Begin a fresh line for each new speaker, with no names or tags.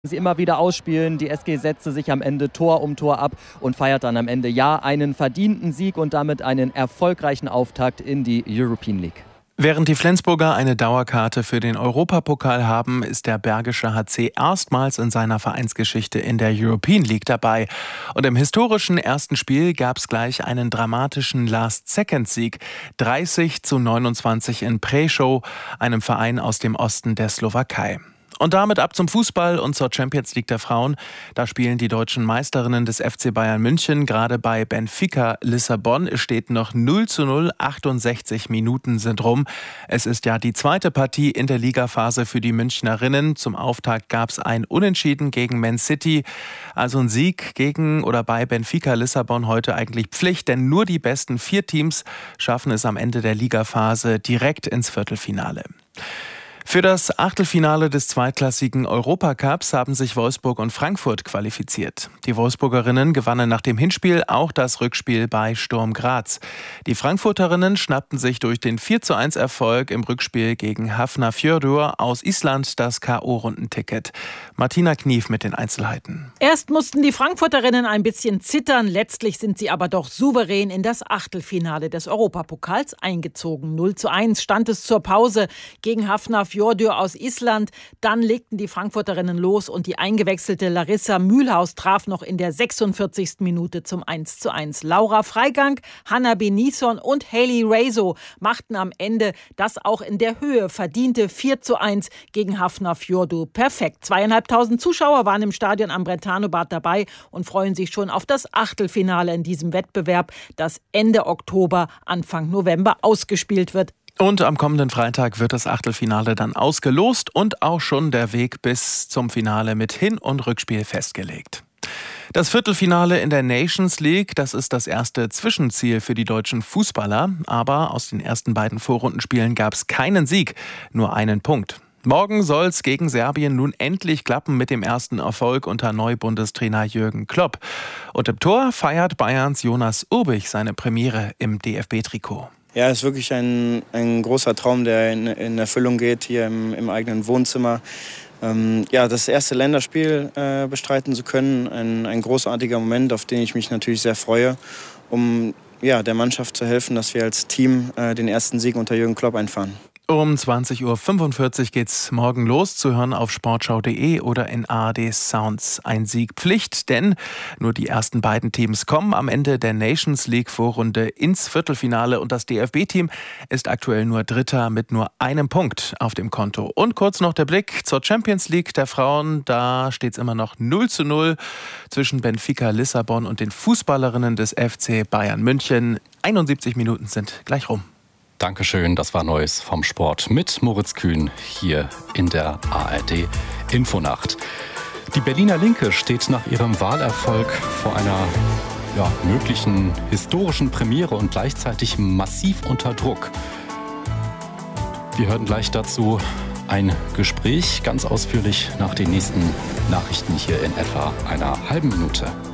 Sie immer wieder ausspielen. Die SG setzte sich am Ende Tor um Tor ab und feiert dann am Ende einen verdienten Sieg und damit einen erfolgreichen Auftakt in die European League.
Während die Flensburger eine Dauerkarte für den Europapokal haben, ist der Bergische HC erstmals in seiner Vereinsgeschichte in der European League dabei. Und im historischen ersten Spiel gab es gleich einen dramatischen Last-Second-Sieg. 30:29 in Prešov, einem Verein aus dem Osten der Slowakei. Und damit ab zum Fußball und zur Champions League der Frauen. Da spielen die deutschen Meisterinnen des FC Bayern München gerade bei Benfica Lissabon. Es steht noch 0:0, 68 Minuten sind rum. Es ist ja die zweite Partie in der Ligaphase für die Münchnerinnen. Zum Auftakt gab es ein Unentschieden gegen Man City. Also ein Sieg gegen oder bei Benfica Lissabon heute eigentlich Pflicht, denn nur die besten 4 Teams schaffen es am Ende der Ligaphase direkt ins Viertelfinale. Für das Achtelfinale des zweitklassigen Europacups haben sich Wolfsburg und Frankfurt qualifiziert. Die Wolfsburgerinnen gewannen nach dem Hinspiel auch das Rückspiel bei Sturm Graz. Die Frankfurterinnen schnappten sich durch den 4:1 Erfolg im Rückspiel gegen Hafnarfjörður aus Island das K.O.-Rundenticket. Martina Knief mit den Einzelheiten.
Erst mussten die Frankfurterinnen ein bisschen zittern, letztlich sind sie aber doch souverän in das Achtelfinale des Europapokals eingezogen. 0:1 stand es zur Pause gegen Hafnarfjörður aus Island. Dann legten die Frankfurterinnen los und die eingewechselte Larissa Mühlhaus traf noch in der 46. Minute zum 1:1. Laura Freigang, Hanna Benison und Hayley Raso machten am Ende das auch in der Höhe verdiente 4:1 gegen Hafnarfjörður perfekt. 2.500 Zuschauer waren im Stadion am Brentano-Bad dabei und freuen sich schon auf das Achtelfinale in diesem Wettbewerb, das Ende Oktober, Anfang November ausgespielt wird.
Und am kommenden Freitag wird das Achtelfinale dann ausgelost und auch schon der Weg bis zum Finale mit Hin- und Rückspiel festgelegt. Das Viertelfinale in der Nations League, das ist das erste Zwischenziel für die deutschen Fußballer. Aber aus den ersten beiden Vorrundenspielen gab es keinen Sieg, nur einen Punkt. Morgen soll es gegen Serbien nun endlich klappen mit dem ersten Erfolg unter Neubundestrainer Jürgen Klopp. Und im Tor feiert Bayerns Jonas Urbich seine Premiere im DFB-Trikot.
Ja, es ist wirklich ein großer Traum, der in Erfüllung geht, hier im eigenen Wohnzimmer. Das erste Länderspiel bestreiten zu können, ein großartiger Moment, auf den ich mich natürlich sehr freue, um der Mannschaft zu helfen, dass wir als Team den ersten Sieg unter Jürgen Klopp einfahren.
Um 20:45 Uhr geht's morgen los, zu hören auf sportschau.de oder in ARD Sounds. Ein Sieg Pflicht, denn nur die ersten beiden Teams kommen am Ende der Nations League Vorrunde ins Viertelfinale und das DFB-Team ist aktuell nur Dritter mit nur einem Punkt auf dem Konto. Und kurz noch der Blick zur Champions League der Frauen. Da steht's immer noch 0:0 zwischen Benfica Lissabon und den Fußballerinnen des FC Bayern München. 71 Minuten sind gleich rum.
Dankeschön, das war Neues vom Sport mit Moritz Kühn hier in der ARD Infonacht. Die Berliner Linke steht nach ihrem Wahlerfolg vor einer möglichen historischen Premiere und gleichzeitig massiv unter Druck. Wir hören gleich dazu ein Gespräch, ganz ausführlich nach den nächsten Nachrichten hier in etwa einer halben Minute.